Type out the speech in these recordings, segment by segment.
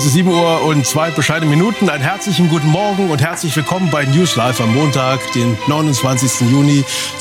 Es ist 7:02 bescheidene Minuten. Einen herzlichen guten Morgen und herzlich willkommen bei News Live am Montag, den 29. Juni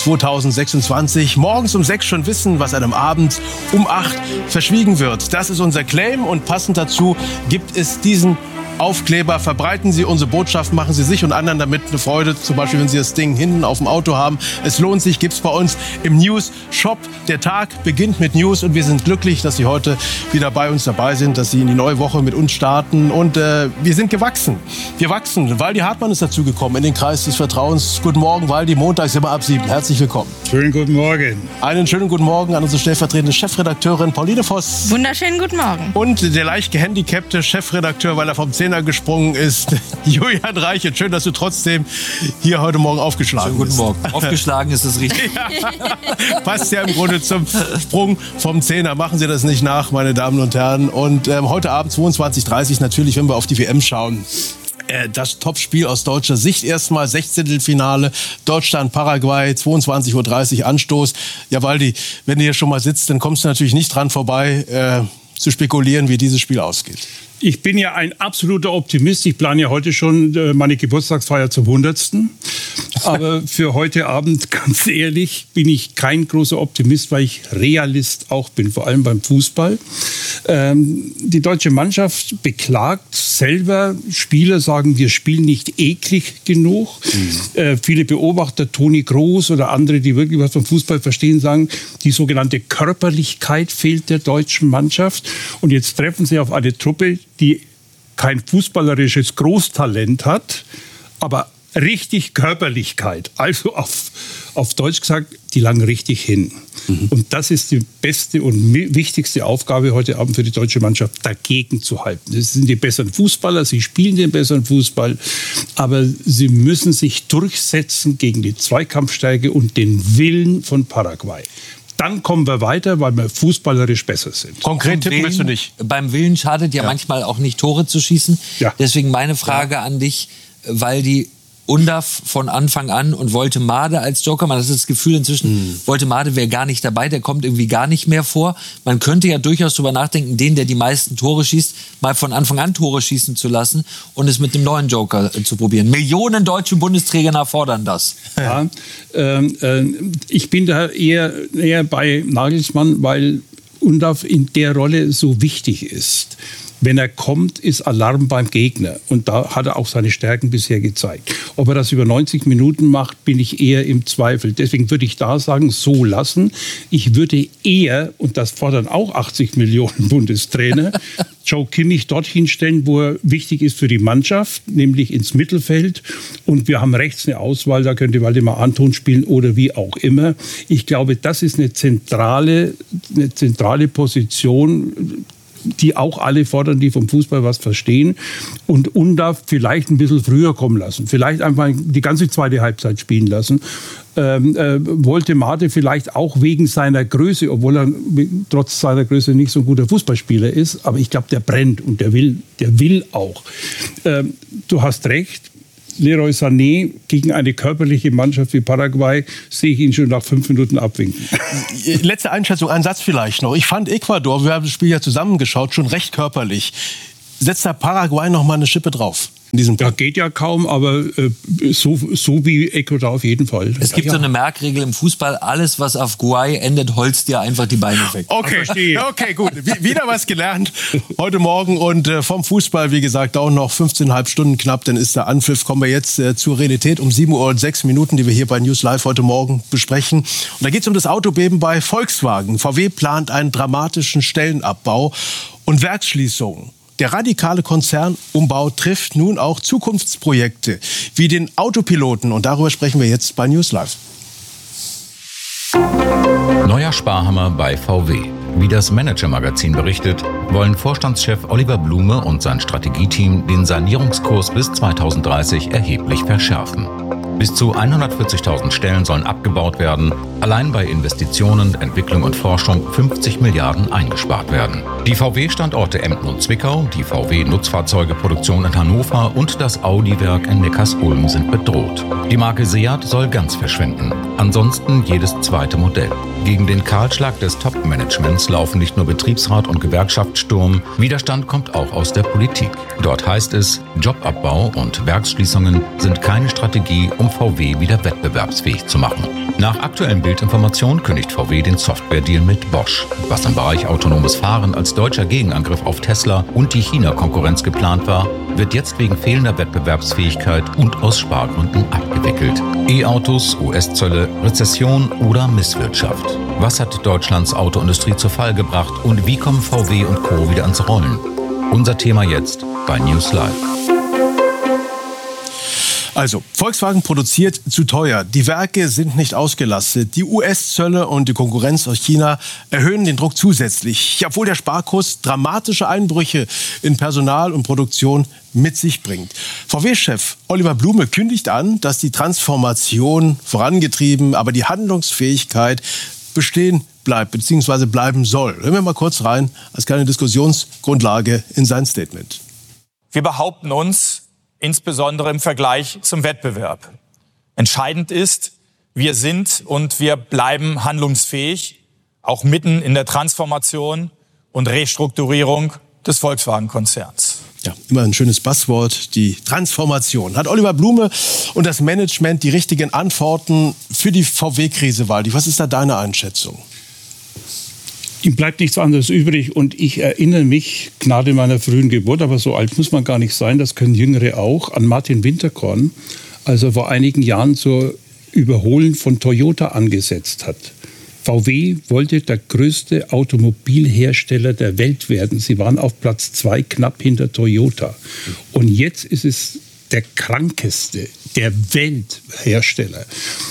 2026. Morgens um 6 schon wissen, was einem Abend um 8 verschwiegen wird. Das ist unser Claim und passend dazu gibt es diesen Aufkleber. Verbreiten Sie unsere Botschaft, machen Sie sich und anderen damit eine Freude. Zum Beispiel, wenn Sie das Ding hinten auf dem Auto haben. Es lohnt sich, gibt's bei uns im News Shop. Der Tag beginnt mit News und wir sind glücklich, dass Sie heute wieder bei uns dabei sind, dass Sie in die neue Woche mit uns starten. Und wir sind gewachsen. Wir wachsen. Waldi Hartmann ist dazugekommen in den Kreis des Vertrauens. Guten Morgen, Waldi. Montags immer ab 7. Herzlich willkommen. Schönen guten Morgen. Einen schönen guten Morgen an unsere stellvertretende Chefredakteurin Pauline Voss. Wunderschönen guten Morgen. Und der leicht gehandicapte Chefredakteur, weil er vom Zehner gesprungen ist, Julian Reichelt. Schön, dass du trotzdem hier heute Morgen aufgeschlagen bist. Guten Morgen. Aufgeschlagen ist es richtig. Ja. Passt ja im Grunde zum Sprung vom Zehner. Machen Sie das nicht nach, meine Damen und Herren. Und heute Abend 22:30 natürlich, wenn wir auf die WM schauen. Das Topspiel aus deutscher Sicht erstmal, 16. Deutschland-Paraguay, 22:30 Uhr Anstoß. Ja, Waldi, wenn du hier schon mal sitzt, dann kommst du natürlich nicht dran vorbei, zu spekulieren, wie dieses Spiel ausgeht. Ich bin ja ein absoluter Optimist. Ich plane ja heute schon meine Geburtstagsfeier zum 100. Aber für heute Abend, ganz ehrlich, bin ich kein großer Optimist, weil ich Realist auch bin, vor allem beim Fußball. Die deutsche Mannschaft beklagt selber, Spieler sagen, wir spielen nicht eklig genug. Viele Beobachter, Toni Kroos oder andere, die wirklich was vom Fußball verstehen, sagen, die sogenannte Körperlichkeit fehlt der deutschen Mannschaft. Und jetzt treffen sie auf eine Truppe, die kein fußballerisches Großtalent hat, aber richtig Körperlichkeit. Also auf Deutsch gesagt, die langen richtig hin. Und das ist die beste und wichtigste Aufgabe heute Abend für die deutsche Mannschaft, dagegen zu halten. Das sind die besseren Fußballer, sie spielen den besseren Fußball, aber sie müssen sich durchsetzen gegen die Zweikampfstärke und den Willen von Paraguay. Dann kommen wir weiter, weil wir fußballerisch besser sind. Konkret tippen willst du nicht? Beim Willen schadet ja manchmal auch nicht, Tore zu schießen. Ja. Deswegen meine Frage an dich, weil die Undav von Anfang an und Woltemade als Joker, man hat das Gefühl inzwischen, Woltemade wäre gar nicht dabei, der kommt irgendwie gar nicht mehr vor. Man könnte ja durchaus darüber nachdenken, den, der die meisten Tore schießt, mal von Anfang an Tore schießen zu lassen und es mit dem neuen Joker zu probieren. Millionen deutsche Bundesträger fordern das. Ja, ich bin da eher bei Nagelsmann, weil Undav in der Rolle so wichtig ist. Wenn er kommt, ist Alarm beim Gegner. Und da hat er auch seine Stärken bisher gezeigt. Ob er das über 90 Minuten macht, bin ich eher im Zweifel. Deswegen würde ich da sagen, so lassen. Ich würde eher, und das fordern auch 80 Millionen Bundestrainer, Joe Kimmich dorthin stellen, wo er wichtig ist für die Mannschaft, nämlich ins Mittelfeld. Und wir haben rechts eine Auswahl, da könnte Waldemar Anton spielen oder wie auch immer. Ich glaube, das ist eine zentrale Position, die auch alle fordern, die vom Fußball was verstehen. Und Undav vielleicht ein bisschen früher kommen lassen. Vielleicht einfach die ganze zweite Halbzeit spielen lassen. Woltemade vielleicht auch wegen seiner Größe, obwohl er trotz seiner Größe nicht so ein guter Fußballspieler ist. Aber ich glaube, der brennt und der will auch. Du hast recht. Leroy Sané gegen eine körperliche Mannschaft wie Paraguay sehe ich ihn schon nach 5 Minuten abwinken. Letzte Einschätzung, ein Satz vielleicht noch. Ich fand Ecuador, wir haben das Spiel ja zusammengeschaut, schon recht körperlich. Setzt da Paraguay noch mal eine Schippe drauf? Ja, geht ja kaum, aber so wie Ecuador auf jeden Fall. Es gibt so eine Merkregel im Fußball, alles was auf Guay endet, holzt dir einfach die Beine weg. Okay, gut. Wieder was gelernt heute Morgen und vom Fußball, wie gesagt, auch noch 15,5 Stunden knapp, dann ist der Anpfiff. Kommen wir jetzt zur Realität um 7:06 Uhr, die wir hier bei News Live heute Morgen besprechen. Und da geht es um das Autobeben bei Volkswagen. VW plant einen dramatischen Stellenabbau und Werksschließungen. Der radikale Konzernumbau trifft nun auch Zukunftsprojekte wie den Autopiloten. Und darüber sprechen wir jetzt bei News Live. Neuer Sparhammer bei VW. Wie das Manager-Magazin berichtet, wollen Vorstandschef Oliver Blume und sein Strategieteam den Sanierungskurs bis 2030 erheblich verschärfen. Bis zu 140.000 Stellen sollen abgebaut werden. Allein bei Investitionen, Entwicklung und Forschung 50 Milliarden eingespart werden. Die VW-Standorte Emden und Zwickau, die VW-Nutzfahrzeugeproduktion in Hannover und das Audi-Werk in Neckarsulm sind bedroht. Die Marke Seat soll ganz verschwinden. Ansonsten jedes zweite Modell. Gegen den Kahlschlag des Top-Managements laufen nicht nur Betriebsrat und Gewerkschaft Sturm, Widerstand kommt auch aus der Politik. Dort heißt es, Jobabbau und Werksschließungen sind keine Strategie, um VW wieder wettbewerbsfähig zu machen. Nach aktuellen Bildinformationen kündigt VW den Software-Deal mit Bosch. Was im Bereich autonomes Fahren als deutscher Gegenangriff auf Tesla und die China-Konkurrenz geplant war, wird jetzt wegen fehlender Wettbewerbsfähigkeit und aus Spargründen abgewickelt. E-Autos, US-Zölle, Rezession oder Misswirtschaft. Was hat Deutschlands Autoindustrie zu Fall gebracht und wie kommen VW und Co. wieder ins Rollen? Unser Thema jetzt bei News Live. Also, Volkswagen produziert zu teuer. Die Werke sind nicht ausgelastet. Die US-Zölle und die Konkurrenz aus China erhöhen den Druck zusätzlich. Obwohl der Sparkurs dramatische Einbrüche in Personal und Produktion mit sich bringt. VW-Chef Oliver Blume kündigt an, dass die Transformation vorangetrieben, aber die Handlungsfähigkeit bestehen bleibt bzw. bleiben soll. Hören wir mal kurz rein als kleine Diskussionsgrundlage in sein Statement. Wir behaupten uns, insbesondere im Vergleich zum Wettbewerb. Entscheidend ist, wir sind und wir bleiben handlungsfähig, auch mitten in der Transformation und Restrukturierung des Volkswagen-Konzerns. Ja, immer ein schönes Passwort, die Transformation. Hat Oliver Blume und das Management die richtigen Antworten für die VW-Krise, Waldi? Was ist da deine Einschätzung? Ihm bleibt nichts anderes übrig und ich erinnere mich, Gnade meiner frühen Geburt, aber so alt muss man gar nicht sein, das können Jüngere auch, an Martin Winterkorn, als er vor einigen Jahren zur Überholen von Toyota angesetzt hat. VW wollte der größte Automobilhersteller der Welt werden. Sie waren auf Platz 2 knapp hinter Toyota. Und jetzt ist es der krankeste der Welthersteller.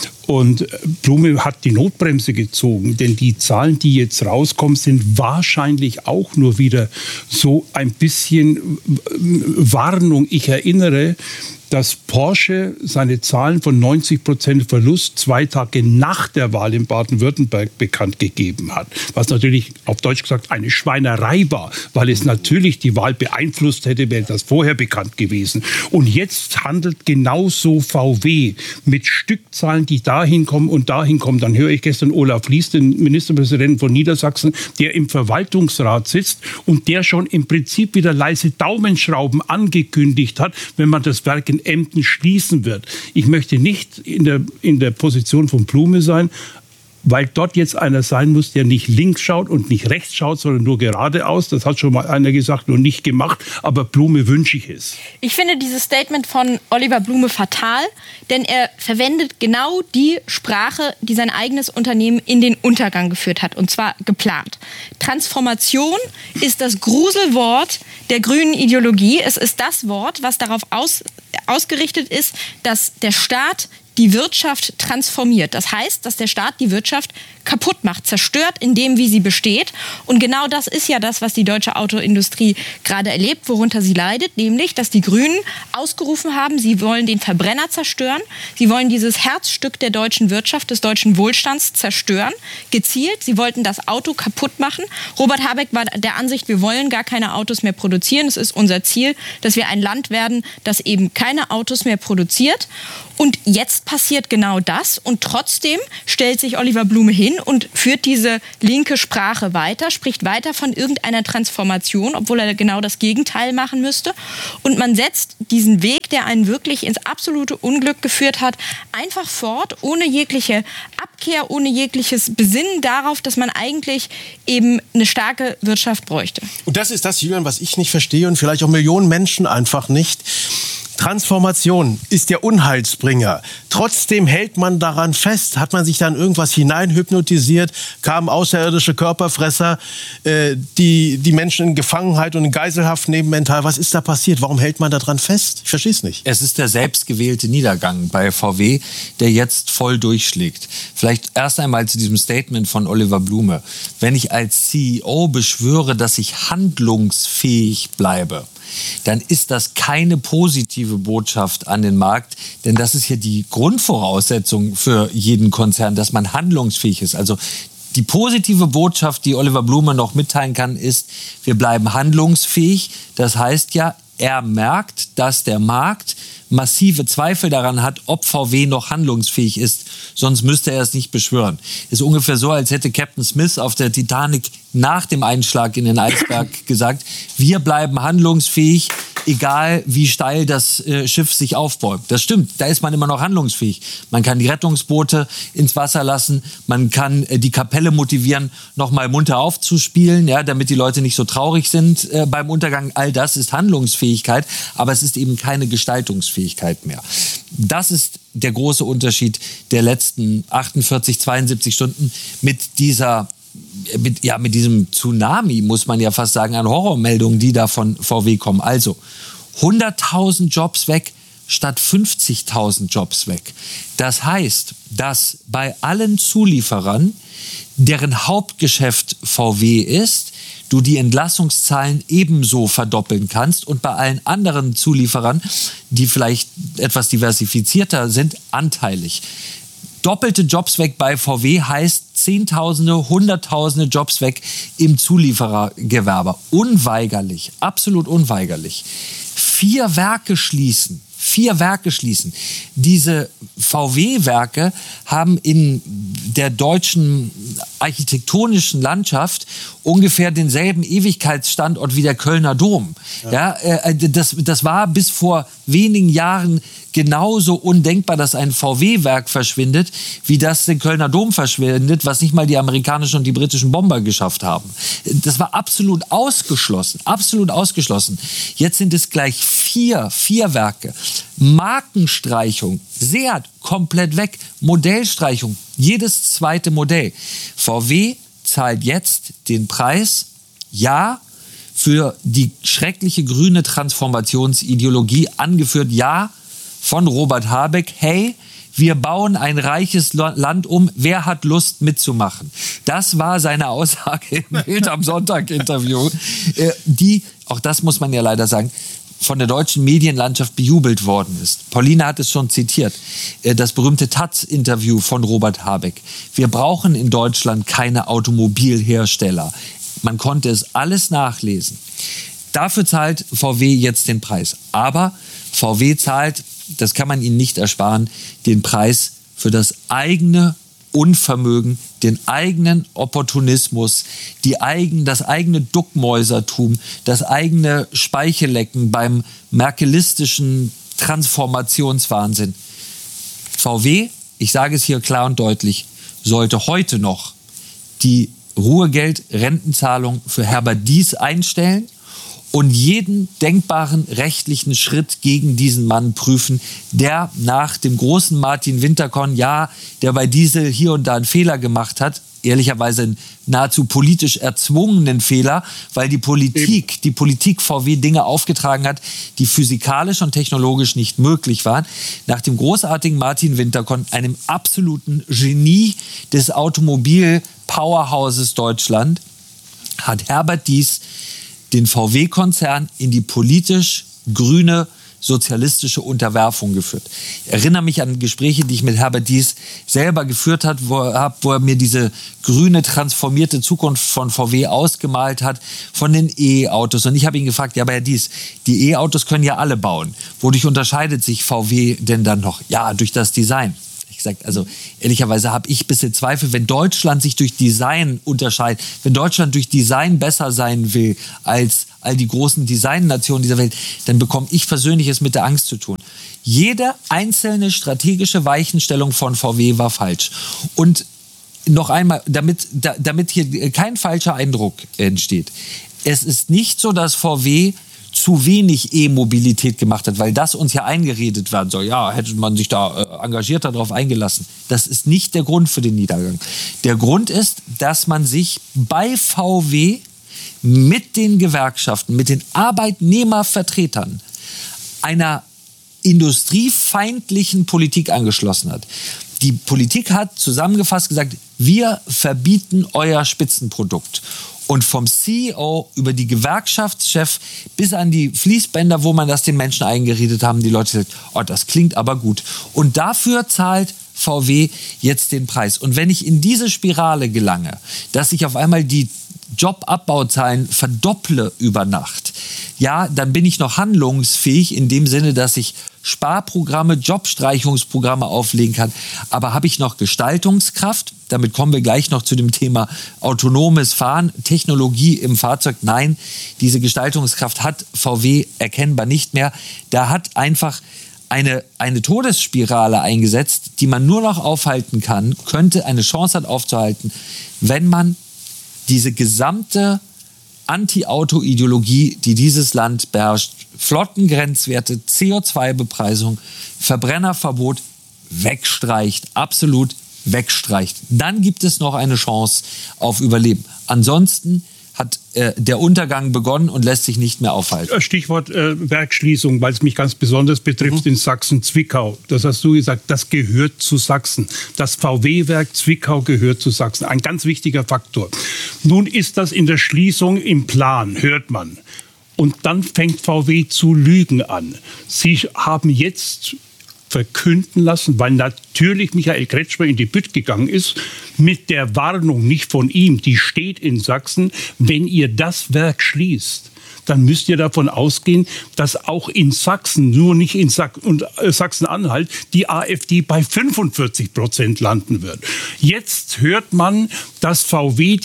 Und Blume hat die Notbremse gezogen, denn die Zahlen, die jetzt rauskommen, sind wahrscheinlich auch nur wieder so ein bisschen Warnung. Ich erinnere, dass Porsche seine Zahlen von 90% Verlust 2 Tage nach der Wahl in Baden-Württemberg bekannt gegeben hat. Was natürlich auf Deutsch gesagt eine Schweinerei war, weil es natürlich die Wahl beeinflusst hätte, wäre das vorher bekannt gewesen. Und jetzt handelt genauso VW mit Stückzahlen, die dahin kommen und dahin kommen. Dann höre ich gestern Olaf Lies, den Ministerpräsidenten von Niedersachsen, der im Verwaltungsrat sitzt und der schon im Prinzip wieder leise Daumenschrauben angekündigt hat, wenn man das Werk in Emden schließen wird. Ich möchte nicht in der Position von Blume sein, weil dort jetzt einer sein muss, der nicht links schaut und nicht rechts schaut, sondern nur geradeaus. Das hat schon mal einer gesagt und nicht gemacht. Aber Blume wünsche ich es. Ich finde dieses Statement von Oliver Blume fatal, denn er verwendet genau die Sprache, die sein eigenes Unternehmen in den Untergang geführt hat, und zwar geplant. Transformation ist das Gruselwort der grünen Ideologie. Es ist das Wort, was darauf ausgerichtet ist, dass der Staat die Wirtschaft transformiert. Das heißt, dass der Staat die Wirtschaft kaputt macht, zerstört in dem, wie sie besteht. Und genau das ist ja das, was die deutsche Autoindustrie gerade erlebt, worunter sie leidet, nämlich, dass die Grünen ausgerufen haben, sie wollen den Verbrenner zerstören, sie wollen dieses Herzstück der deutschen Wirtschaft, des deutschen Wohlstands zerstören, gezielt. Sie wollten das Auto kaputt machen. Robert Habeck war der Ansicht, wir wollen gar keine Autos mehr produzieren. Es ist unser Ziel, dass wir ein Land werden, das eben keine Autos mehr produziert. Und jetzt passiert genau das und trotzdem stellt sich Oliver Blume hin und führt diese linke Sprache weiter, spricht weiter von irgendeiner Transformation, obwohl er genau das Gegenteil machen müsste. Und man setzt diesen Weg, der einen wirklich ins absolute Unglück geführt hat, einfach fort, ohne jegliche Abkehr, ohne jegliches Besinnen darauf, dass man eigentlich eben eine starke Wirtschaft bräuchte. Und das ist das, Julian, was ich nicht verstehe und vielleicht auch Millionen Menschen einfach nicht. Transformation ist der Unheilsbringer. Trotzdem hält man daran fest. Hat man sich dann irgendwas hineinhypnotisiert? Kamen außerirdische Körperfresser, die Menschen in Gefangenheit und in Geiselhaft nehmen mental? Was ist da passiert? Warum hält man daran fest? Ich verstehe es nicht. Es ist der selbstgewählte Niedergang bei VW, der jetzt voll durchschlägt. Vielleicht erst einmal zu diesem Statement von Oliver Blume. Wenn ich als CEO beschwöre, dass ich handlungsfähig bleibe, dann ist das keine positive Botschaft an den Markt, denn das ist ja die Grundvoraussetzung für jeden Konzern, dass man handlungsfähig ist. Also die positive Botschaft, die Oliver Blume noch mitteilen kann, ist, wir bleiben handlungsfähig. Das heißt ja, er merkt, dass der Markt massive Zweifel daran hat, ob VW noch handlungsfähig ist. Sonst müsste er es nicht beschwören. Ist ungefähr so, als hätte Captain Smith auf der Titanic nach dem Einschlag in den Eisberg gesagt, wir bleiben handlungsfähig, egal wie steil das Schiff sich aufbäumt. Das stimmt, da ist man immer noch handlungsfähig. Man kann die Rettungsboote ins Wasser lassen, man kann die Kapelle motivieren, nochmal munter aufzuspielen, ja, damit die Leute nicht so traurig sind beim Untergang. All das ist Handlungsfähigkeit, aber es ist eben keine Gestaltungsfähigkeit mehr. Das ist der große Unterschied der letzten 48, 72 Stunden mit diesem Tsunami, muss man ja fast sagen, an Horrormeldungen, die da von VW kommen. Also 100.000 Jobs weg statt 50.000 Jobs weg. Das heißt, dass bei allen Zulieferern, deren Hauptgeschäft VW ist, du die Entlassungszahlen ebenso verdoppeln kannst und bei allen anderen Zulieferern, die vielleicht etwas diversifizierter sind, anteilig. Doppelte Jobs weg bei VW heißt Zehntausende, Hunderttausende Jobs weg im Zulieferergewerbe. Unweigerlich, absolut unweigerlich. 4 Werke schließen. Diese VW-Werke haben in der deutschen architektonischen Landschaft ungefähr denselben Ewigkeitsstandort wie der Kölner Dom. Ja, das war bis vor wenigen Jahren genauso undenkbar, dass ein VW-Werk verschwindet, wie das den Kölner Dom verschwindet, was nicht mal die amerikanischen und die britischen Bomber geschafft haben. Das war absolut ausgeschlossen, absolut ausgeschlossen. Jetzt sind es gleich 4 Werke. Markenstreichung, Seat komplett weg, Modellstreichung, jedes zweite Modell. VW zahlt jetzt den Preis, ja, für die schreckliche grüne Transformationsideologie, angeführt, ja, von Robert Habeck, hey, wir bauen ein reiches Land um, wer hat Lust mitzumachen? Das war seine Aussage im Bild am Sonntag-Interview, die, auch das muss man ja leider sagen, von der deutschen Medienlandschaft bejubelt worden ist. Pauline hat es schon zitiert, das berühmte Taz-Interview von Robert Habeck. Wir brauchen in Deutschland keine Automobilhersteller. Man konnte es alles nachlesen. Dafür zahlt VW jetzt den Preis. Aber VW zahlt, das kann man ihnen nicht ersparen, den Preis für das eigene Unvermögen, den eigenen Opportunismus, das eigene Duckmäusertum, das eigene Speichellecken beim merkelistischen Transformationswahnsinn. VW, ich sage es hier klar und deutlich, sollte heute noch die Ruhegeld-Rentenzahlung für Herbert Diess einstellen und jeden denkbaren rechtlichen Schritt gegen diesen Mann prüfen, der nach dem großen Martin Winterkorn, ja, der bei Diesel hier und da einen Fehler gemacht hat, ehrlicherweise einen nahezu politisch erzwungenen Fehler, weil die Politik VW Dinge aufgetragen hat, die physikalisch und technologisch nicht möglich waren. Nach dem großartigen Martin Winterkorn, einem absoluten Genie des Automobil-Powerhouses Deutschland, hat Herbert Diess den VW-Konzern in die politisch grüne sozialistische Unterwerfung geführt. Ich erinnere mich an Gespräche, die ich mit Herbert Diess selber geführt habe, wo er mir diese grüne, transformierte Zukunft von VW ausgemalt hat, von den E-Autos. Und ich habe ihn gefragt, ja, aber Herr Diess, die E-Autos können ja alle bauen. Wodurch unterscheidet sich VW denn dann noch? Ja, durch das Design. Also ehrlicherweise habe ich ein bisschen Zweifel, wenn Deutschland sich durch Design unterscheidet, wenn Deutschland durch Design besser sein will als all die großen Designnationen dieser Welt, dann bekomme ich persönlich es mit der Angst zu tun. Jede einzelne strategische Weichenstellung von VW war falsch. Und noch einmal, damit hier kein falscher Eindruck entsteht. Es ist nicht so, dass VW zu wenig E-Mobilität gemacht hat, weil das uns ja eingeredet werden soll. Ja, hätte man sich da engagierter darauf eingelassen. Das ist nicht der Grund für den Niedergang. Der Grund ist, dass man sich bei VW mit den Gewerkschaften, mit den Arbeitnehmervertretern einer industriefeindlichen Politik angeschlossen hat. Die Politik hat zusammengefasst gesagt, wir verbieten euer Spitzenprodukt. Und vom CEO über die Gewerkschaftschef bis an die Fließbänder, wo man das den Menschen eingeredet haben, die Leute sagen, oh, das klingt aber gut. Und dafür zahlt VW jetzt den Preis. Und wenn ich in diese Spirale gelange, dass ich auf einmal die Jobabbauzahlen verdopple über Nacht, ja, dann bin ich noch handlungsfähig in dem Sinne, dass ich Sparprogramme, Jobstreichungsprogramme auflegen kann. Aber habe ich noch Gestaltungskraft? Damit kommen wir gleich noch zu dem Thema autonomes Fahren, Technologie im Fahrzeug. Nein, diese Gestaltungskraft hat VW erkennbar nicht mehr. Da hat einfach eine Todesspirale eingesetzt, die man nur noch aufhalten kann, eine Chance hat aufzuhalten, wenn man diese gesamte Anti-Auto-Ideologie, die dieses Land beherrscht, Flottengrenzwerte, CO2-Bepreisung, Verbrennerverbot wegstreicht, absolut wegstreicht. Dann gibt es noch eine Chance auf Überleben. Ansonsten hat der Untergang begonnen und lässt sich nicht mehr aufhalten. Stichwort Werksschließung, weil es mich ganz besonders betrifft in Sachsen-Zwickau. Das hast du gesagt, das gehört zu Sachsen. Das VW-Werk Zwickau gehört zu Sachsen. Ein ganz wichtiger Faktor. Nun ist das in der Schließung im Plan, hört man. Und dann fängt VW zu lügen an. Sie haben jetzt verkünden lassen, weil natürlich Michael Kretschmer in die Bütt gegangen ist, mit der Warnung, nicht von ihm, die steht in Sachsen, wenn ihr das Werk schließt, dann müsst ihr davon ausgehen, dass auch in Sachsen, nur nicht in Sachsen-Anhalt, die AfD bei 45% landen wird. Jetzt hört man, dass VW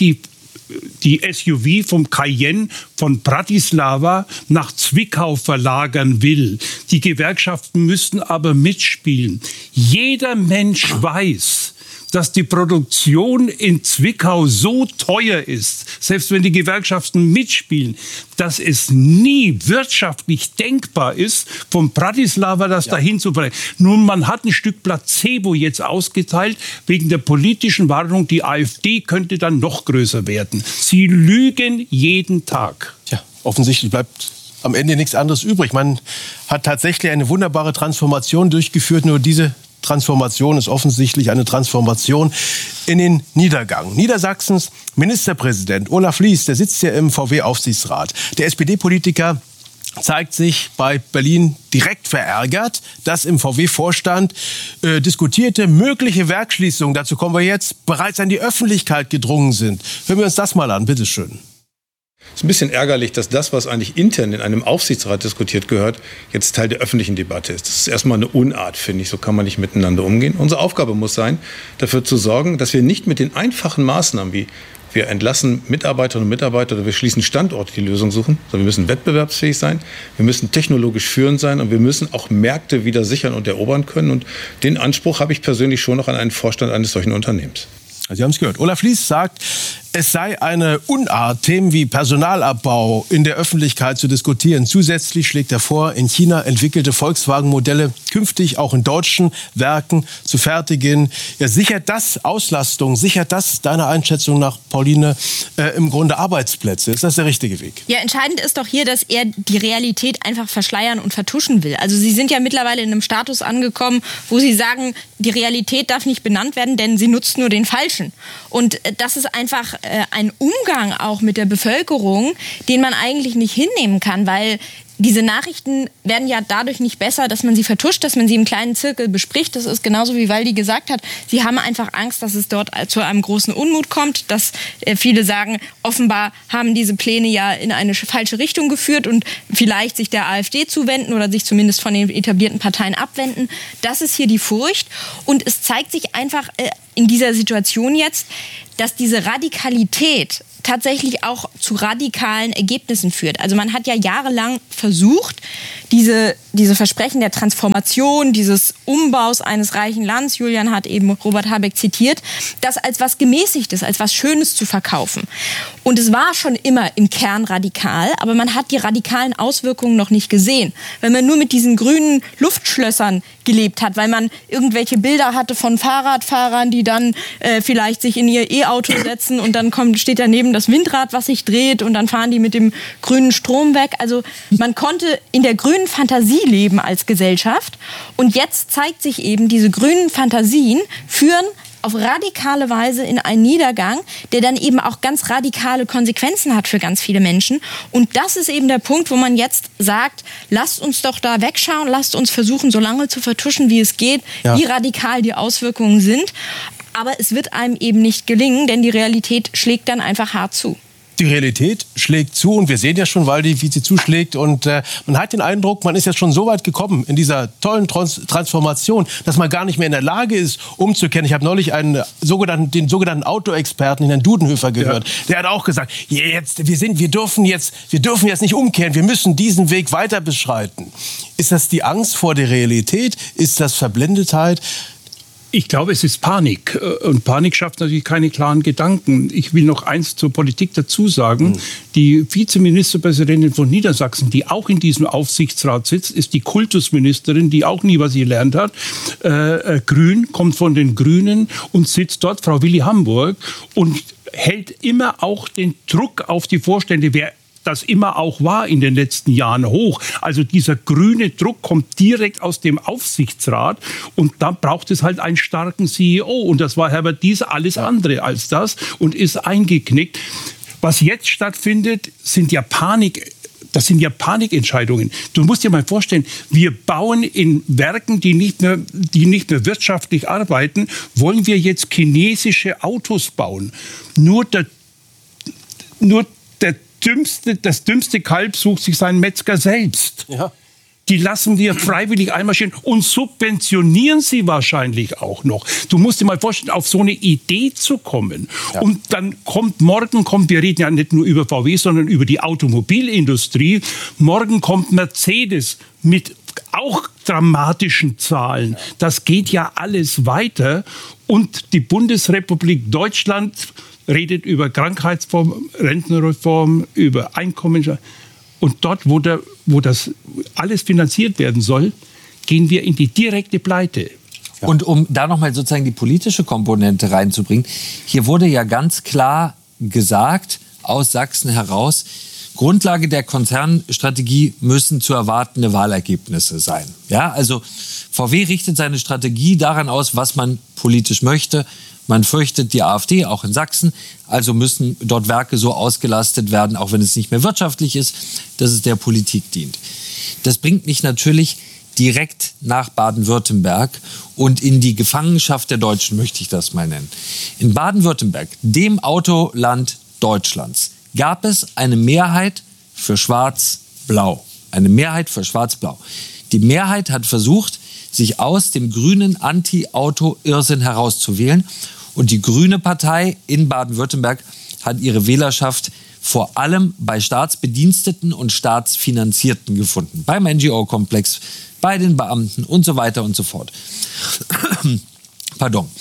die SUV vom Cayenne von Bratislava nach Zwickau verlagern will. Die Gewerkschaften müssten aber mitspielen. Jeder Mensch weiß, dass die Produktion in Zwickau so teuer ist, selbst wenn die Gewerkschaften mitspielen, dass es nie wirtschaftlich denkbar ist, von Bratislava das dahin zu bringen. Nun, man hat ein Stück Placebo jetzt ausgeteilt, wegen der politischen Warnung, die AfD könnte dann noch größer werden. Sie lügen jeden Tag. Tja, offensichtlich bleibt am Ende nichts anderes übrig. Man hat tatsächlich eine wunderbare Transformation durchgeführt, nur diese Transformation ist offensichtlich eine Transformation in den Niedergang. Niedersachsens Ministerpräsident Olaf Lies, der sitzt ja im VW-Aufsichtsrat. Der SPD-Politiker zeigt sich bei Berlin direkt verärgert, dass im VW-Vorstand diskutierte mögliche Werksschließungen, dazu kommen wir jetzt, bereits an die Öffentlichkeit gedrungen sind. Hören wir uns das mal an, bitteschön. Es ist ein bisschen ärgerlich, dass das, was eigentlich intern in einem Aufsichtsrat diskutiert gehört, jetzt Teil der öffentlichen Debatte ist. Das ist erstmal eine Unart, finde ich. So kann man nicht miteinander umgehen. Unsere Aufgabe muss sein, dafür zu sorgen, dass wir nicht mit den einfachen Maßnahmen wie wir entlassen Mitarbeiterinnen und Mitarbeiter oder wir schließen Standorte die Lösung suchen, sondern wir müssen wettbewerbsfähig sein, wir müssen technologisch führend sein und wir müssen auch Märkte wieder sichern und erobern können. Und den Anspruch habe ich persönlich schon noch an einen Vorstand eines solchen Unternehmens. Sie haben es gehört. Olaf Lies sagt, es sei eine Unart, Themen wie Personalabbau in der Öffentlichkeit zu diskutieren. Zusätzlich schlägt er vor, in China entwickelte Volkswagen-Modelle künftig auch in deutschen Werken zu fertigen. Ja, sichert das Auslastung, sichert das deiner Einschätzung nach, Pauline, im Grunde Arbeitsplätze? Ist das der richtige Weg? Ja, entscheidend ist doch hier, dass er die Realität einfach verschleiern und vertuschen will. Also Sie sind ja mittlerweile in einem Status angekommen, wo Sie sagen, die Realität darf nicht benannt werden, denn sie nutzt nur den Falschen. Und das ist einfach ein Umgang auch mit der Bevölkerung, den man eigentlich nicht hinnehmen kann, weil diese Nachrichten werden ja dadurch nicht besser, dass man sie vertuscht, dass man sie im kleinen Zirkel bespricht. Das ist genauso, wie Waldi gesagt hat. Sie haben einfach Angst, dass es dort zu einem großen Unmut kommt, dass viele sagen, offenbar haben diese Pläne ja in eine falsche Richtung geführt und vielleicht sich der AfD zuwenden oder sich zumindest von den etablierten Parteien abwenden. Das ist hier die Furcht. Und es zeigt sich einfach in dieser Situation jetzt, dass diese Radikalität tatsächlich auch zu radikalen Ergebnissen führt. Also man hat ja jahrelang versucht, diese Versprechen der Transformation, dieses Umbaus eines reichen Landes, Julian hat eben Robert Habeck zitiert, das als was Gemäßigtes, als was Schönes zu verkaufen. Und es war schon immer im Kern radikal, aber man hat die radikalen Auswirkungen noch nicht gesehen. Wenn man nur mit diesen grünen Luftschlössern gelebt hat, weil man irgendwelche Bilder hatte von Fahrradfahrern, die dann vielleicht sich in ihr E-Auto setzen und dann steht daneben das Windrad, was sich dreht und dann fahren die mit dem grünen Strom weg. Also man konnte in der grünen Fantasie leben als Gesellschaft und jetzt zeigt sich eben, diese grünen Fantasien führen auf radikale Weise in einen Niedergang, der dann eben auch ganz radikale Konsequenzen hat für ganz viele Menschen. Und das ist eben der Punkt, wo man jetzt sagt, lasst uns doch da wegschauen, lasst uns versuchen, so lange zu vertuschen, wie es geht, wie radikal die Auswirkungen sind. Aber es wird einem eben nicht gelingen, denn die Realität schlägt dann einfach hart zu. Die Realität schlägt zu und wir sehen ja schon, wie sie zuschlägt. Und man hat den Eindruck, man ist jetzt schon so weit gekommen in dieser tollen Transformation, dass man gar nicht mehr in der Lage ist, umzukehren. Ich habe neulich den sogenannten Autoexperten, Herrn Dudenhöfer, gehört. Ja. Der hat auch gesagt, wir dürfen jetzt nicht umkehren, wir müssen diesen Weg weiter beschreiten. Ist das die Angst vor der Realität? Ist das Verblendetheit? Ich glaube, es ist Panik. Und Panik schafft natürlich keine klaren Gedanken. Ich will noch eins zur Politik dazu sagen. Die Vizeministerpräsidentin von Niedersachsen, die auch in diesem Aufsichtsrat sitzt, ist die Kultusministerin, die auch nie was gelernt hat. Grün, kommt von den Grünen und sitzt dort, Frau Willi Hamburg, und hält immer auch den Druck auf die Vorstände, wer das immer auch war in den letzten Jahren, hoch. Also dieser grüne Druck kommt direkt aus dem Aufsichtsrat und da braucht es halt einen starken CEO und das war Herbert Dies alles andere als das und ist eingeknickt. Was jetzt stattfindet, sind ja Panikentscheidungen. Du musst dir mal vorstellen, wir bauen in Werken, die nicht mehr wirtschaftlich arbeiten, wollen wir jetzt chinesische Autos bauen. Das dümmste Kalb sucht sich seinen Metzger selbst. Ja. Die lassen wir freiwillig einmarschieren und subventionieren sie wahrscheinlich auch noch. Du musst dir mal vorstellen, auf so eine Idee zu kommen. Ja. Und dann wir reden ja nicht nur über VW, sondern über die Automobilindustrie. Morgen kommt Mercedes mit auch dramatischen Zahlen. Das geht ja alles weiter. Und die Bundesrepublik Deutschland redet über Krankheitsreform, Rentenreform, über Einkommen. Und dort, wo das alles finanziert werden soll, gehen wir in die direkte Pleite. Ja. Und um da nochmal sozusagen die politische Komponente reinzubringen, hier wurde ja ganz klar gesagt, aus Sachsen heraus, Grundlage der Konzernstrategie müssen zu erwartende Wahlergebnisse sein. Ja, also VW richtet seine Strategie daran aus, was man politisch möchte. Man fürchtet die AfD, auch in Sachsen. Also müssen dort Werke so ausgelastet werden, auch wenn es nicht mehr wirtschaftlich ist, dass es der Politik dient. Das bringt mich natürlich direkt nach Baden-Württemberg und in die Gefangenschaft der Deutschen, möchte ich das mal nennen. In Baden-Württemberg, dem Autoland Deutschlands, gab es eine Mehrheit für Schwarz-Blau. Eine Mehrheit für Schwarz-Blau. Die Mehrheit hat versucht, sich aus dem grünen Anti-Auto-Irrsinn herauszuwählen. Und die Grüne Partei in Baden-Württemberg hat ihre Wählerschaft vor allem bei Staatsbediensteten und Staatsfinanzierten gefunden. Beim NGO-Komplex, bei den Beamten und so weiter und so fort. Pardon.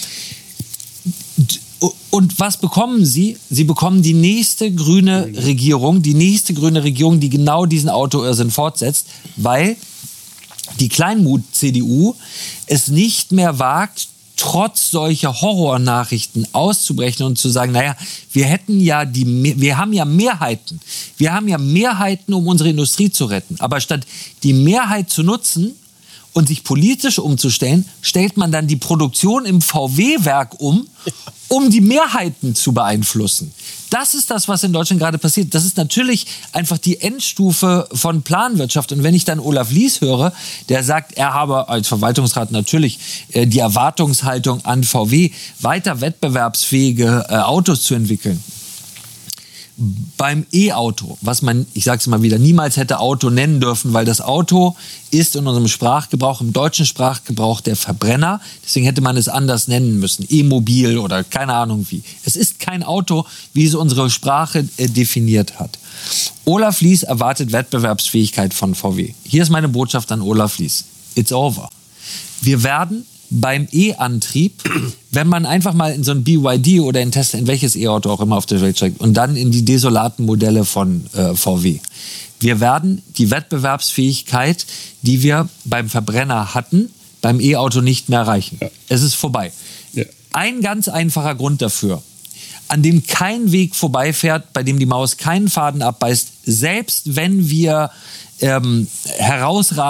Und was bekommen sie? Sie bekommen die nächste grüne Regierung, die genau diesen Autoirrsinn fortsetzt, weil die Kleinmut-CDU es nicht mehr wagt, trotz solcher Horrornachrichten auszubrechen und zu sagen, naja, wir haben ja Mehrheiten. Wir haben ja Mehrheiten, um unsere Industrie zu retten. Aber statt die Mehrheit zu nutzen und sich politisch umzustellen, stellt man dann die Produktion im VW-Werk um die Mehrheiten zu beeinflussen. Das ist das, was in Deutschland gerade passiert. Das ist natürlich einfach die Endstufe von Planwirtschaft. Und wenn ich dann Olaf Lies höre, der sagt, er habe als Verwaltungsrat natürlich die Erwartungshaltung an VW, weiter wettbewerbsfähige Autos zu entwickeln. Beim E-Auto, was man, ich sage es mal wieder, niemals hätte Auto nennen dürfen, weil das Auto ist in unserem Sprachgebrauch, im deutschen Sprachgebrauch der Verbrenner. Deswegen hätte man es anders nennen müssen, E-Mobil oder keine Ahnung wie. Es ist kein Auto, wie es unsere Sprache definiert hat. Olaf Lies erwartet Wettbewerbsfähigkeit von VW. Hier ist meine Botschaft an Olaf Lies. It's over. Wir werden beim E-Antrieb, wenn man einfach mal in so ein BYD oder in Tesla, in welches E-Auto auch immer auf der Welt steigt und dann in die desolaten Modelle von VW. Wir werden die Wettbewerbsfähigkeit, die wir beim Verbrenner hatten, beim E-Auto nicht mehr erreichen. Ja. Es ist vorbei. Ja. Ein ganz einfacher Grund dafür, an dem kein Weg vorbeifährt, bei dem die Maus keinen Faden abbeißt, selbst wenn wir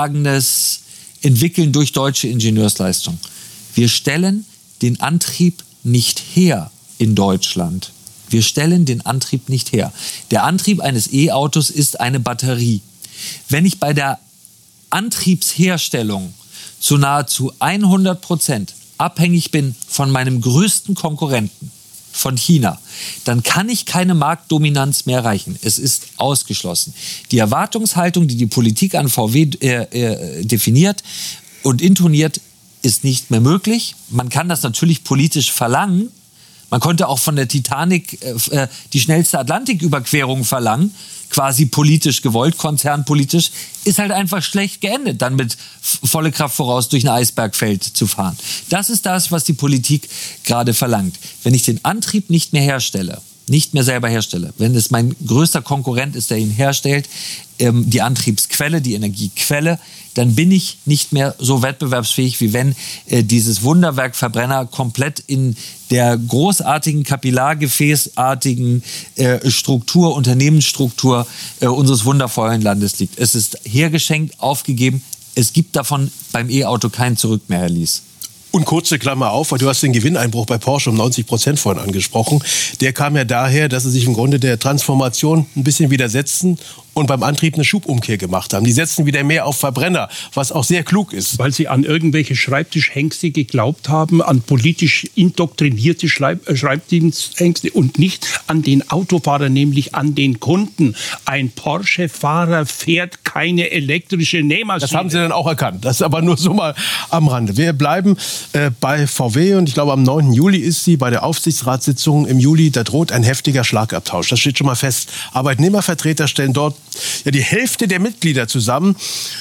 herausragendes entwickeln durch deutsche Ingenieursleistung. Wir stellen den Antrieb nicht her in Deutschland. Wir stellen den Antrieb nicht her. Der Antrieb eines E-Autos ist eine Batterie. Wenn ich bei der Antriebsherstellung zu nahezu 100% abhängig bin von meinem größten Konkurrenten, von China, dann kann ich keine Marktdominanz mehr erreichen. Es ist ausgeschlossen. Die Erwartungshaltung, die die Politik an VW definiert und intoniert, ist nicht mehr möglich. Man kann das natürlich politisch verlangen. Man konnte auch von der Titanic die schnellste Atlantiküberquerung verlangen, quasi politisch gewollt, konzernpolitisch, ist halt einfach schlecht geendet, dann mit volle Kraft voraus durch ein Eisbergfeld zu fahren. Das ist das, was die Politik gerade verlangt. Wenn ich den Antrieb nicht mehr herstelle, nicht mehr selber herstelle, wenn es mein größter Konkurrent ist, der ihn herstellt, die Antriebsquelle, die Energiequelle, dann bin ich nicht mehr so wettbewerbsfähig, wie wenn dieses Wunderwerk Verbrenner komplett in der großartigen, kapillargefäßartigen Struktur, Unternehmensstruktur unseres wundervollen Landes liegt. Es ist hergeschenkt, aufgegeben. Es gibt davon beim E-Auto kein Zurück mehr, Herr Lies. Und kurze Klammer auf, weil du hast den Gewinneinbruch bei Porsche um 90% vorhin angesprochen. Der kam ja daher, dass sie sich im Grunde der Transformation ein bisschen widersetzten und beim Antrieb eine Schubumkehr gemacht haben. Die setzen wieder mehr auf Verbrenner, was auch sehr klug ist. Weil sie an irgendwelche Schreibtischhengste geglaubt haben, an politisch indoktrinierte Schreibtischhengste und nicht an den Autofahrer, nämlich an den Kunden. Ein Porsche-Fahrer fährt keine elektrische Nähmaschine. Das haben sie dann auch erkannt. Das ist aber nur so mal am Rande. Wir bleiben bei VW und ich glaube am 9. Juli ist sie bei der Aufsichtsratssitzung im Juli. Da droht ein heftiger Schlagabtausch. Das steht schon mal fest. Arbeitnehmervertreter stellen dort ja die Hälfte der Mitglieder zusammen.